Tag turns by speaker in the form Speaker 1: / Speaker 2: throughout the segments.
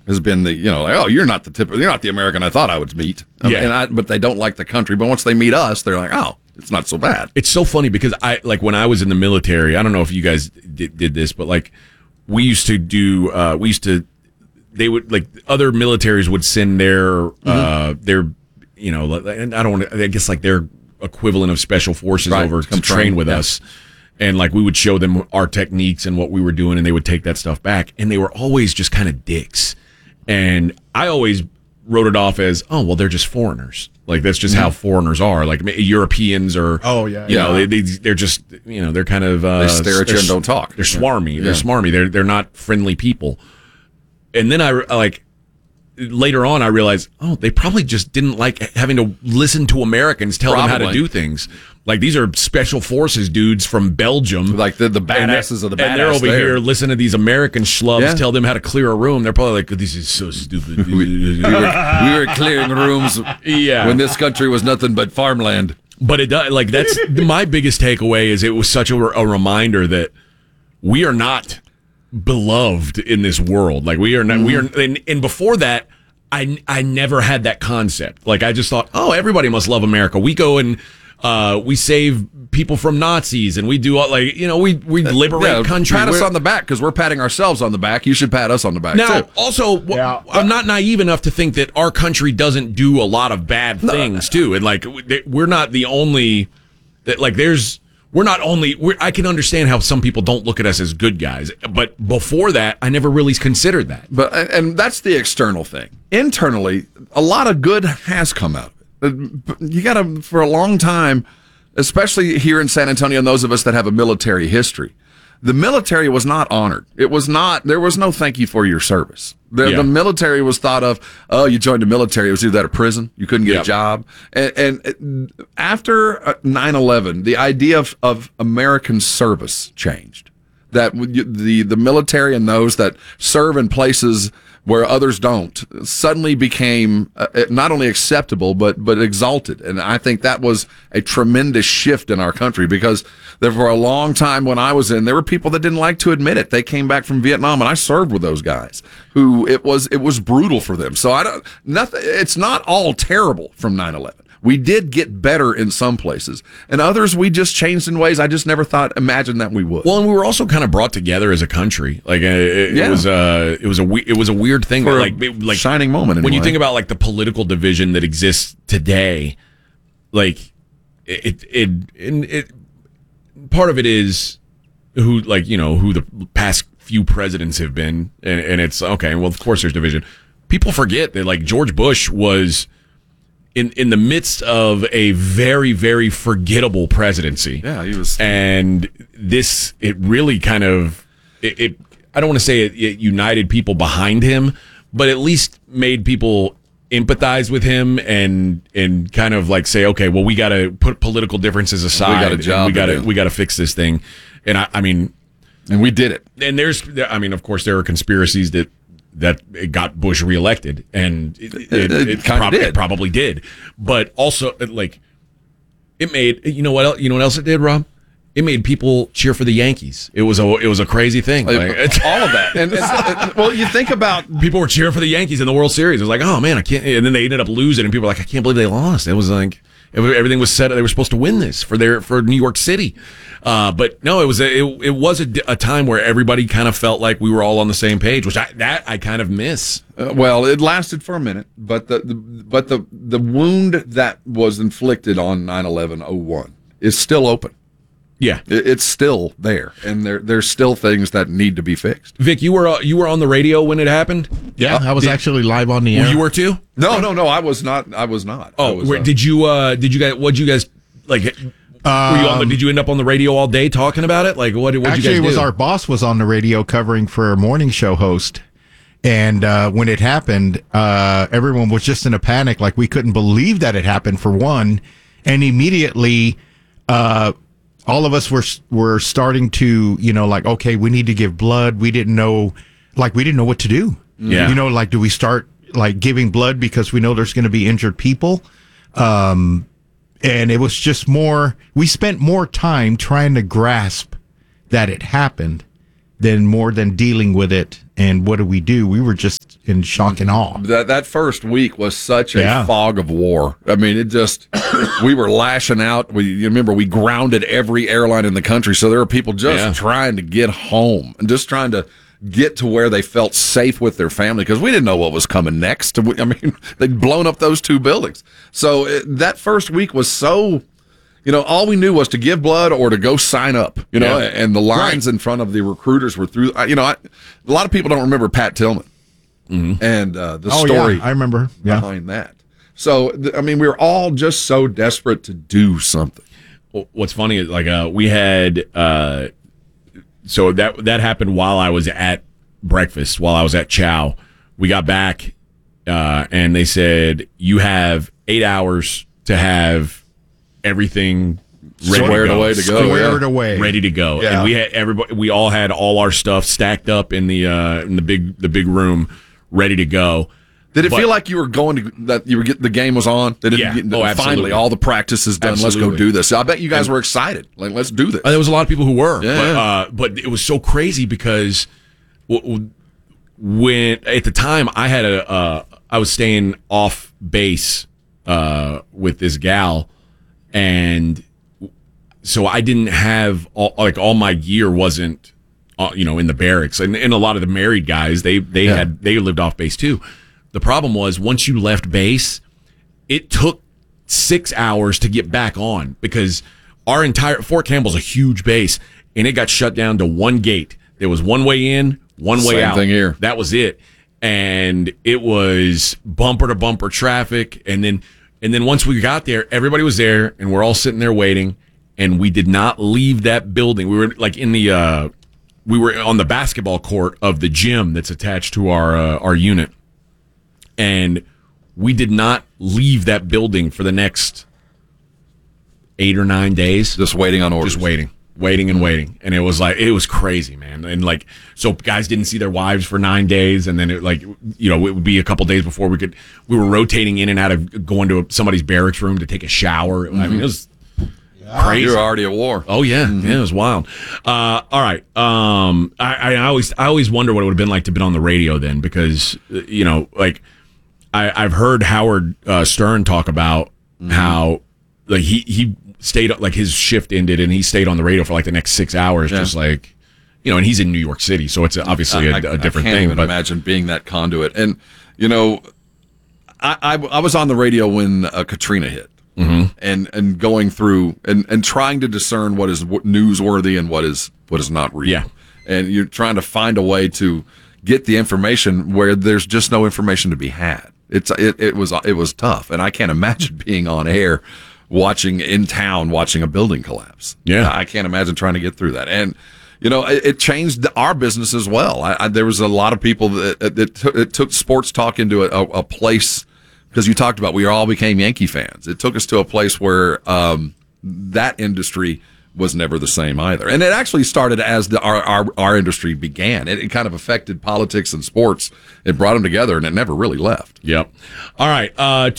Speaker 1: has been you're not the American I thought I would meet. But they don't like the country. But once they meet us, they're like, oh, it's not so bad.
Speaker 2: It's so funny because when I was in the military, I don't know if you guys did this, but like we used to do, they would like other militaries would send their, and I don't want to, I guess like their equivalent of special forces over to train with us. And like we would show them our techniques and what we were doing, and they would take that stuff back. And they were always just kind of dicks. And I always wrote it off as, oh, well, they're just foreigners. Like that's just how foreigners are. Like Europeans are.
Speaker 3: Oh yeah.
Speaker 2: They're just they're kind of
Speaker 1: they stare at you and don't talk.
Speaker 2: They're swarmy. They're smarmy. They're not friendly people. And then later on, I realized, oh, they probably just didn't like having to listen to Americans tell them how to do things. Like, these are special forces dudes from Belgium.
Speaker 1: Like the badasses of the badass.
Speaker 2: And they're over here listening to these American schlubs tell them how to clear a room. They're probably like, this is so stupid.
Speaker 1: we were clearing rooms when this country was nothing but farmland.
Speaker 2: But it does, like, that's my biggest takeaway is it was such a reminder that we are not beloved in this world. Like we are not, and before that, I never had that concept. Like I just thought, oh, everybody must love America. We go and we save people from Nazis, and we do we liberate countries.
Speaker 1: Pat us on the back because we're patting ourselves on the back. You should pat us on the back
Speaker 2: now.
Speaker 1: Too.
Speaker 2: Also, I'm not naive enough to think that our country doesn't do a lot of bad things too, and like we're not the only that like there's. I can understand how some people don't look at us as good guys, but before that, I never really considered that.
Speaker 1: And that's the external thing. Internally, a lot of good has come out of it. You got to, for a long time, especially here in San Antonio, and those of us that have a military history, the military was not honored. There was no thank you for your service. The military was thought of, oh, you joined the military. It was either that or prison. You couldn't get a job. And after 9/11, the idea of American service changed. That the military and those that serve in places where others don't suddenly became not only acceptable but exalted. And I think that was a tremendous shift in our country because there for a long time when I was in, there were people that didn't like to admit it. They came back from Vietnam, and I served with those guys who it was brutal for them. So it's not all terrible from 9/11. We did get better in some places, and others we just changed in ways I just never imagined that we would.
Speaker 2: Well, and we were also kind of brought together as a country. Like it was a weird thing.
Speaker 1: For like shining moment.
Speaker 2: When you think about like the political division that exists today, like it part of it is who the past few presidents have been, and it's okay. Well, of course, there's division. People forget that like George Bush was. In the midst of a very, very forgettable presidency.
Speaker 1: Yeah, he was.
Speaker 2: And it really kind of, I don't want to say it united people behind him, but at least made people empathize with him and kind of like say, okay, well, we got to put political differences aside.
Speaker 1: We got a job.
Speaker 2: We got to fix this thing. And I mean.
Speaker 1: And we did it.
Speaker 2: And of course, there are conspiracies that it got Bush reelected, and it probably did. But also, like, it made you know what else it did, Rob? It made people cheer for the Yankees. It was a crazy thing.
Speaker 1: Like, it's all of that. And well, you think about
Speaker 2: people were cheering for the Yankees in the World Series. It was like, oh man, I can't. And then they ended up losing, and people were like, I can't believe they lost. It was like everything was set. They were supposed to win this for New York City. But no, it was a time where everybody kind of felt like we were all on the same page, which I kind of miss.
Speaker 1: Well, it lasted for a minute, but the wound that was inflicted on 9/11/01 is still open.
Speaker 2: Yeah,
Speaker 1: it's still there, and there's still things that need to be fixed.
Speaker 2: Vic, you were on the radio when it happened.
Speaker 3: Yeah, I was actually live on the air.
Speaker 2: Well, you were too?
Speaker 1: No, I was not.
Speaker 2: Oh, did you guys like? Were you did you end up on the radio all day talking about it? Like, what did you guys do?
Speaker 3: Actually, it was our boss was on the radio covering for a morning show host. And when it happened, everyone was just in a panic. Like, we couldn't believe that it happened, for one. And immediately, all of us were starting to, like, okay, we need to give blood. We didn't know what to do.
Speaker 2: Yeah.
Speaker 3: Like, do we start, like, giving blood because we know there's going to be injured people? And it was just we spent more time trying to grasp that it happened than dealing with it and what do? We were just in shock and awe.
Speaker 1: That first week was such a fog of war. I mean, it just, we were lashing out. You remember, we grounded every airline in the country. So there were people just trying to get home and just trying to get to where they felt safe with their family, because we didn't know what was coming next. I mean, they'd blown up those 2 buildings. So that first week was so, all we knew was to give blood or to go sign up, and the lines in front of the recruiters were through. A lot of people don't remember Pat Tillman and the story.
Speaker 3: Yeah, I remember
Speaker 1: behind that. So, we were all just so desperate to do something.
Speaker 2: What's funny is we had, so that happened while I was at breakfast, while I was at Chow. We got back and they said, you have 8 hours to have everything
Speaker 1: squared away to go.
Speaker 3: Squared away.
Speaker 2: Ready to go.
Speaker 3: Yeah.
Speaker 2: And we had everybody. We all had all our stuff stacked up in the big room, ready to go.
Speaker 1: Did it feel like you were going to that? You were getting the game was on. Finally, all the practice is done.
Speaker 2: Absolutely.
Speaker 1: Let's go do this. I bet you guys were excited. Like, let's do this.
Speaker 2: There was a lot of people who were.
Speaker 1: Yeah.
Speaker 2: But it was so crazy because when at the time I had I was staying off base with this gal. And so I didn't have all my gear wasn't, in the barracks, and a lot of the married guys, they lived off base too. The problem was once you left base, it took 6 hours to get back on, because our entire Fort Campbell's a huge base, and it got shut down to one gate. There was one way in, one way out.
Speaker 1: Same thing here.
Speaker 2: That was it. And it was bumper to bumper traffic. And then once we got there, everybody was there, and we're all sitting there waiting, and we did not leave that building. We were we were on the basketball court of the gym that's attached to our unit, and we did not leave that building for the next 8 or 9 days.
Speaker 1: Just waiting on orders.
Speaker 2: Just waiting. And it was crazy, man. And so guys didn't see their wives for 9 days. And then it would be a couple days before we were rotating in and out of going to somebody's barracks room to take a shower. Mm-hmm. I mean, it was crazy.
Speaker 1: You were already at war.
Speaker 2: Oh yeah. Mm-hmm. Yeah, it was wild. All right. I always wonder what it would have been like to be on the radio then, because, I've heard Howard Stern talk about how he stayed, his shift ended and he stayed on the radio for the next 6 hours, just and he's in New York City, so it's obviously a different
Speaker 1: thing. I can't even imagine being that conduit. And I was on the radio when Katrina hit, and going through and trying to discern what is newsworthy and what is not real.
Speaker 2: Yeah.
Speaker 1: And you're trying to find a way to get the information where there's just no information to be had. It was tough, and I can't imagine being on air watching a building collapse.
Speaker 2: Yeah.
Speaker 1: I can't imagine trying to get through that. And, it changed our business as well. There was a lot of people that it took sports talk into a place, because you talked about we all became Yankee fans. It took us to a place where that industry was never the same either. And it actually started as our industry began. It kind of affected politics and sports. It brought them together, and it never really left.
Speaker 2: Yep. All right.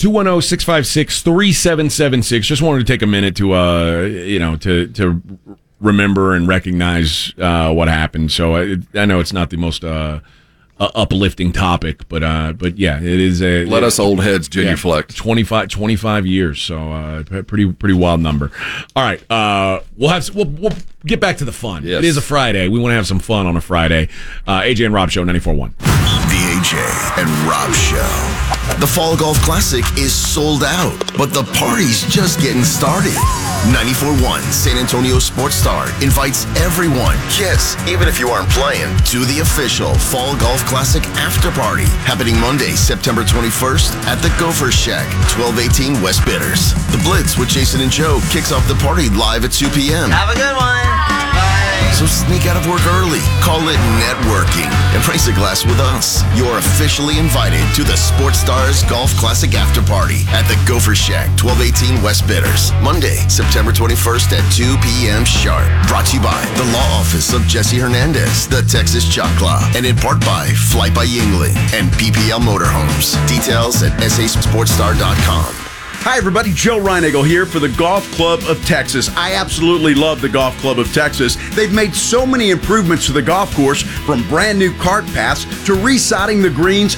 Speaker 2: 210-656-3776. Just wanted to take a minute to remember and recognize what happened. So I know it's not the most uplifting topic, but yeah, it is
Speaker 1: let us old heads genuflect.
Speaker 2: 25 years, so pretty wild number. All right, we'll get back to the fun.
Speaker 1: Yes.
Speaker 2: It is a Friday. We want to have some fun on a Friday. AJ and Rob Show, 94.1.
Speaker 4: The AJ and Rob Show. The Fall Golf Classic is sold out, but the party's just getting started. 94.1 San Antonio Sports Star invites everyone, yes, even if you aren't playing, to the official Fall Golf Classic after party happening Monday, September 21st at the Gopher Shack, 1218 West Bitters. The Blitz with Jason and Joe kicks off the party live at 2 p.m.
Speaker 5: Have a good one. Bye.
Speaker 4: So sneak out of work early, call it networking, and raise a glass with us. You're officially invited to the Sports Stars Golf Classic after party at the Gopher Shack, 1218 West Bitters, Monday, September 21st at 2 p.m. sharp. Brought to you by the Law Office of Jesse Hernandez, the Texas Choclaw, and in part by Flight by Yingling and PPL Motorhomes. Details at sasportstar.com.
Speaker 6: Hi, everybody. Joe Reinagle here for the Golf Club of Texas. I absolutely love the Golf Club of Texas. They've made so many improvements to the golf course, from brand new cart paths to resodding the greens